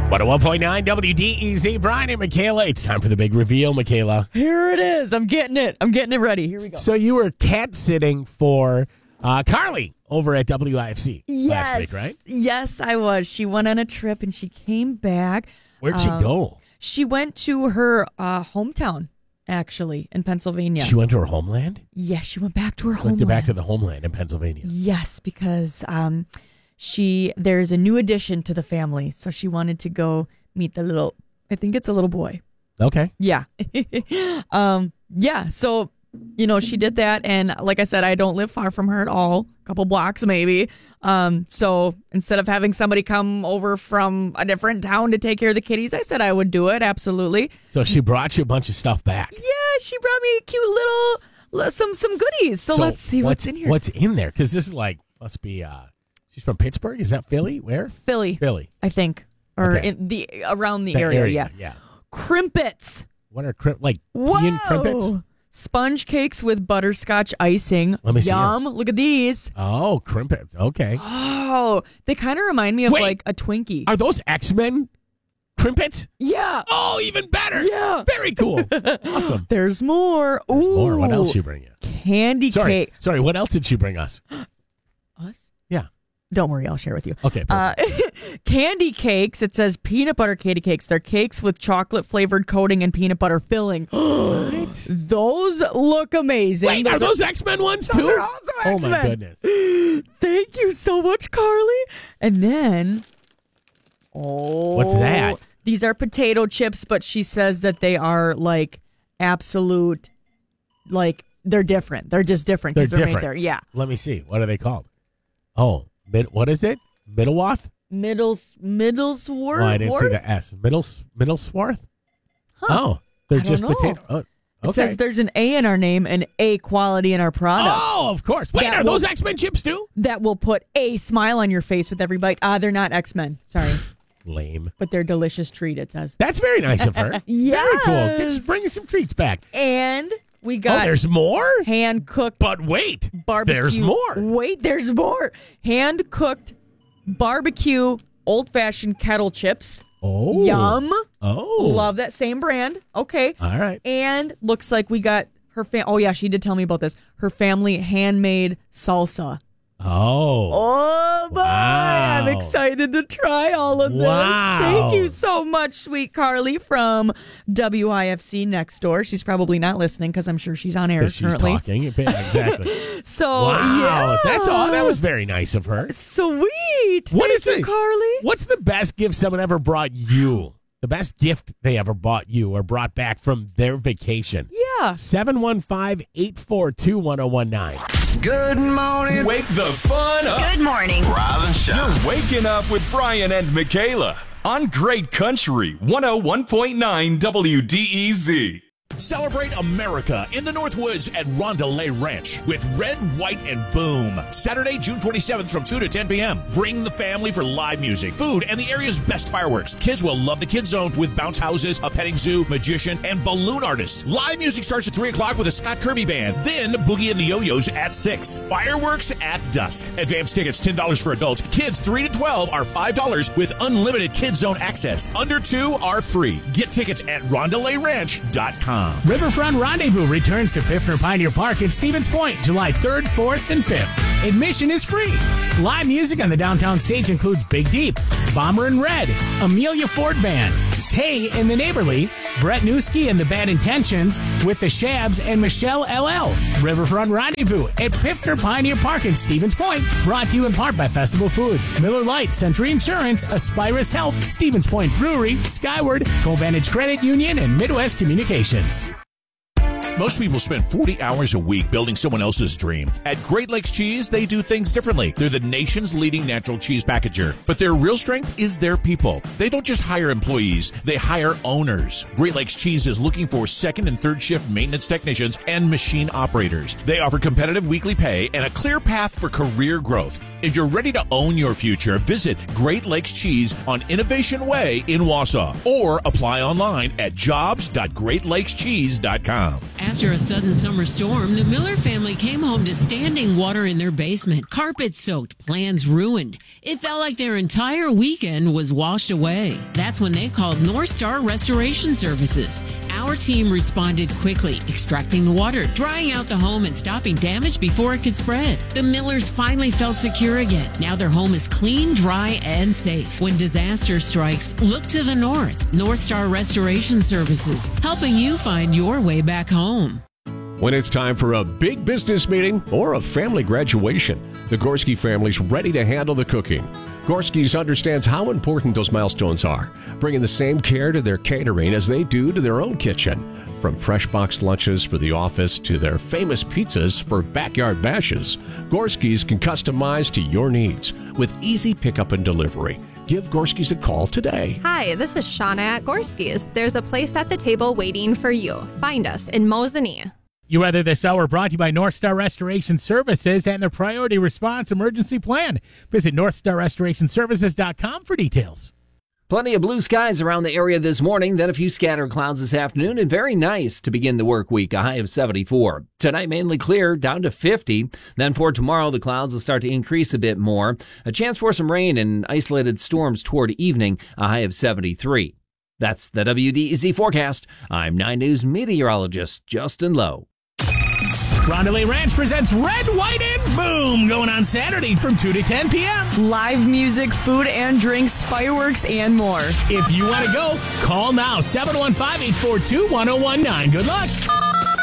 101.9 WDEZ, Brian and Michaela. It's time for the big reveal, Michaela. Here it is. I'm getting it ready. Here we go. So you were cat sitting for Carly over at WIFC last week, right? Yes, I was. She went on a trip and she came back. Where'd she go? She went to her hometown, actually, in Pennsylvania. She went to her homeland? Yes, she went back to her homeland. Went back to the homeland in Pennsylvania. Yes, because there's a new addition to the family, so she wanted to go meet the little, I think it's a little boy. Okay. Yeah. So, she did that, and like I said, I don't live far from her at all, a couple blocks maybe. So instead of having somebody come over from a different town to take care of the kitties, I said I would do it, absolutely. So she brought you a bunch of stuff back. Yeah, she brought me a cute little, some goodies. So let's see what's in here. What's in there? Because this is must be... She's from Pittsburgh? Is that Philly? Where? Philly, I think, or around the area. Yeah. Crimpets. What are tea and crimpets? Sponge cakes with butterscotch icing. Let me see. Yum! Look at these. Oh, crimpets. Okay. Oh, they kind of remind me of like a Twinkie. Are those X-Men crimpets? Yeah. Oh, even better. Yeah. Very cool. Awesome. There's more. There's more. What else she bring you? Candy cake. Sorry. What else did she bring us? Us? Yeah. Don't worry, I'll share with you. Okay. Candy cakes. It says peanut butter candy cakes. They're cakes with chocolate flavored coating and peanut butter filling. What? Those look amazing. Wait, are those X-Men ones too? Those are also X-Men. Oh my goodness. Thank you so much, Carly. And then, what's that? These are potato chips, but she says that they are absolute, they're different. They're just different because they're made there. Yeah. Let me see. What are they called? Oh. What is it? Middleworth? Middlesworth? Oh, I didn't see the S. Middlesworth? Huh. Oh, they're just potato. Oh, okay. It says there's an A in our name and A quality in our product. Oh, of course. Wait, are those X-Men chips too? That will put a smile on your face with every bite. They're not X-Men. Sorry. Lame. But they're a delicious treat, it says. That's very nice of her. Yes. Very cool. Just bring us some treats back. And we got... Oh, there's more? Hand-cooked... But wait. Barbecue. There's more. Wait, there's more. Hand-cooked barbecue old-fashioned kettle chips. Oh. Yum. Oh. Love that same brand. Okay. All right. And looks like we got her oh, yeah, she did tell me about this. Her family handmade salsa. Oh. Boy. Wow. I'm excited to try all of this. Wow. Thank you so much, sweet Carly from WIFC next door. She's probably not listening because I'm sure she's on air currently. She's talking. Exactly. So, wow. Yeah. That's all. That was very nice of her. Sweet. Thank you, Carly. What's the best gift someone ever brought you? The best gift they ever bought you or brought back from their vacation? Yeah. 715-842-1019. Good morning. Wake the fun up. Good morning. Rise and shine. You're waking up with Brian and Michaela on Great Country 101.9 WDEZ. Celebrate America in the Northwoods at Rondelay Ranch with Red, White, and Boom. Saturday, June 27th from 2 to 10 p.m. Bring the family for live music, food, and the area's best fireworks. Kids will love the Kids Zone with bounce houses, a petting zoo, magician, and balloon artists. Live music starts at 3 o'clock with a Scott Kirby Band. Then Boogie and the Yo-Yos at 6. Fireworks at dusk. Advance tickets $10 for adults. Kids 3 to 12 are $5 with unlimited Kids Zone access. Under 2 are free. Get tickets at RondelayRanch.com. Riverfront Rendezvous returns to Piffner Pioneer Park in Stevens Point, July 3rd, 4th, and 5th. Admission is free. Live music on the downtown stage includes Big Deep, Bomber and Red, Amelia Ford Band, Tay and the Neighborly, Brett Newski and the Bad Intentions with the Shabs and Michelle LL. Riverfront Rendezvous at Piffner Pioneer Park in Stevens Point, brought to you in part by Festival Foods, Miller Lite, Century Insurance, Aspirus Health, Stevens Point Brewery, Skyward, Covantage Credit Union, and Midwest Communications. Most people spend 40 hours a week building someone else's dream. At Great Lakes Cheese, they do things differently. They're the nation's leading natural cheese packager. But their real strength is their people. They don't just hire employees, they hire owners. Great Lakes Cheese is looking for second and third shift maintenance technicians and machine operators. They offer competitive weekly pay and a clear path for career growth. If you're ready to own your future, visit Great Lakes Cheese on Innovation Way in Wausau or apply online at jobs.greatlakescheese.com. After a sudden summer storm, the Miller family came home to standing water in their basement, carpet soaked, plans ruined. It felt like their entire weekend was washed away. That's when they called North Star Restoration Services. Our team responded quickly, extracting the water, drying out the home, and stopping damage before it could spread. The Millers finally felt secure again. Now their home is clean, dry, and safe. When disaster strikes, look to the north. North Star Restoration Services, helping you find your way back home. When it's time for a big business meeting or a family graduation, the Gorski family's ready to handle the cooking. Gorski's understands how important those milestones are, bringing the same care to their catering as they do to their own kitchen. From fresh boxed lunches for the office to their famous pizzas for backyard bashes, Gorski's can customize to your needs with easy pickup and delivery. Give Gorski's a call today. Hi, this is Shauna at Gorski's. There's a place at the table waiting for you. Find us in Mosinee. You Weather This Hour brought to you by North Star Restoration Services and their Priority Response Emergency Plan. Visit NorthstarRestorationServices.com for details. Plenty of blue skies around the area this morning, then a few scattered clouds this afternoon, and very nice to begin the work week, a high of 74. Tonight, mainly clear, down to 50. Then for tomorrow, the clouds will start to increase a bit more. A chance for some rain and isolated storms toward evening, a high of 73. That's the WDEZ forecast. I'm 9 News meteorologist Justin Lowe. Rondelay Ranch presents Red, White, and Boom, going on Saturday from 2 to 10 p.m. Live music, food and drinks, fireworks, and more. If you want to go, call now, 715-842-1019. Good luck.